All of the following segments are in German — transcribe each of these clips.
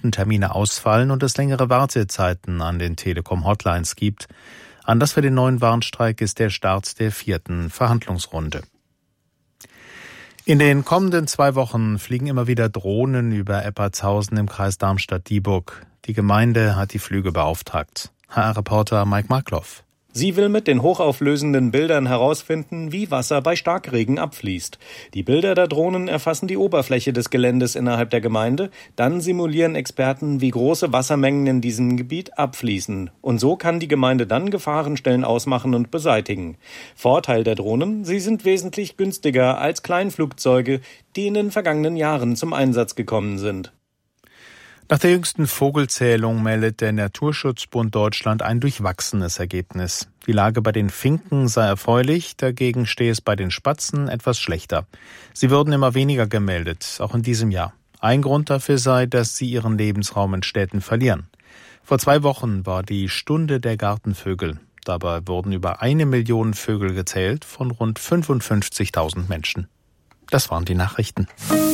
Kundentermine ausfallen und es längere Wartezeiten an den Telekom-Hotlines gibt. Anlass für den neuen Warnstreik ist der Start der 4. Verhandlungsrunde. In den kommenden 2 Wochen fliegen immer wieder Drohnen über Eppertshausen im Kreis Darmstadt-Dieburg. Die Gemeinde hat die Flüge beauftragt. HR-Reporter Mike Markloff. Sie will mit den hochauflösenden Bildern herausfinden, wie Wasser bei Starkregen abfließt. Die Bilder der Drohnen erfassen die Oberfläche des Geländes innerhalb der Gemeinde. Dann simulieren Experten, wie große Wassermengen in diesem Gebiet abfließen. Und so kann die Gemeinde dann Gefahrenstellen ausmachen und beseitigen. Vorteil der Drohnen: sie sind wesentlich günstiger als Kleinflugzeuge, die in den vergangenen Jahren zum Einsatz gekommen sind. Nach der jüngsten Vogelzählung meldet der Naturschutzbund Deutschland ein durchwachsenes Ergebnis. Die Lage bei den Finken sei erfreulich, dagegen stehe es bei den Spatzen etwas schlechter. Sie würden immer weniger gemeldet, auch in diesem Jahr. Ein Grund dafür sei, dass sie ihren Lebensraum in Städten verlieren. Vor 2 Wochen war die Stunde der Gartenvögel. Dabei wurden über 1 Million Vögel gezählt von rund 55.000 Menschen. Das waren die Nachrichten.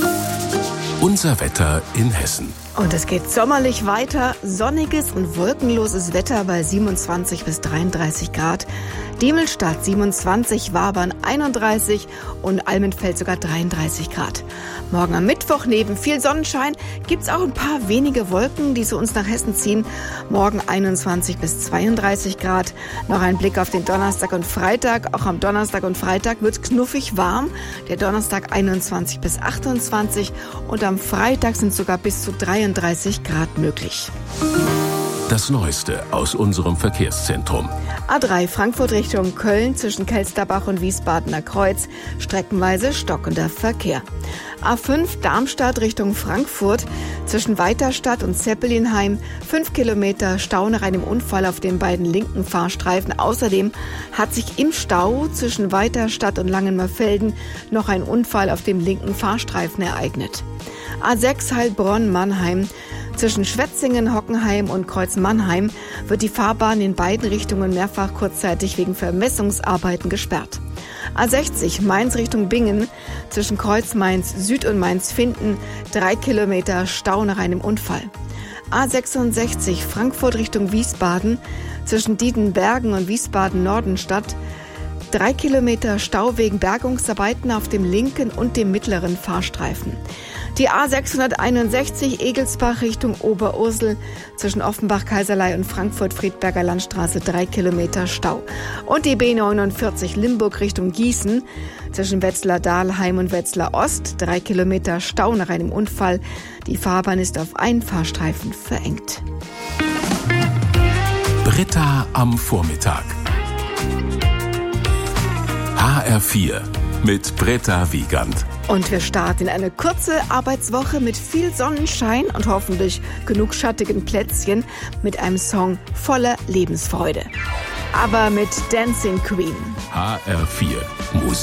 Unser Wetter in Hessen. Und es geht sommerlich weiter. Sonniges und wolkenloses Wetter bei 27 bis 33 Grad. Diemelstadt 27, Wabern 31 und Almenfeld sogar 33 Grad. Morgen am Mittwoch neben viel Sonnenschein gibt's auch ein paar wenige Wolken, die zu uns nach Hessen ziehen. Morgen 21 bis 32 Grad. Noch ein Blick auf den Donnerstag und Freitag. Auch am Donnerstag und Freitag wird's knuffig warm. Der Donnerstag 21 bis 28 und am Freitag sind sogar bis zu 33 Grad möglich. Das Neueste aus unserem Verkehrszentrum. A3 Frankfurt Richtung Köln zwischen Kelsterbach und Wiesbadener Kreuz. Streckenweise stockender Verkehr. A5 Darmstadt Richtung Frankfurt zwischen Weiterstadt und Zeppelinheim. 5 Kilometer Stau nach einem Unfall auf den beiden linken Fahrstreifen. Außerdem hat sich im Stau zwischen Weiterstadt und Langenmerfelden noch ein Unfall auf dem linken Fahrstreifen ereignet. A6 Heilbronn-Mannheim. Zwischen Schwetzingen, Hockenheim und Kreuz-Mannheim wird die Fahrbahn in beiden Richtungen mehrfach kurzzeitig wegen Vermessungsarbeiten gesperrt. A60 Mainz Richtung Bingen zwischen Kreuz Mainz Süd und Mainz-Finden 3 Kilometer Stau nach einem Unfall. A66 Frankfurt Richtung Wiesbaden zwischen Diedenbergen und Wiesbaden-Nordenstadt 3 Kilometer Stau wegen Bergungsarbeiten auf dem linken und dem mittleren Fahrstreifen. Die A661 Egelsbach Richtung Oberursel zwischen Offenbach-Kaiserlei und Frankfurt-Friedberger Landstraße 3 Kilometer Stau. Und die B49 Limburg Richtung Gießen zwischen Wetzlar-Dahlheim und Wetzlar-Ost 3 Kilometer Stau nach einem Unfall. Die Fahrbahn ist auf einen Fahrstreifen verengt. Britta am Vormittag. HR4 mit Britta Wiegand. Und wir starten in eine kurze Arbeitswoche mit viel Sonnenschein und hoffentlich genug schattigen Plätzchen mit einem Song voller Lebensfreude. Aber mit Dancing Queen. HR4 Musik.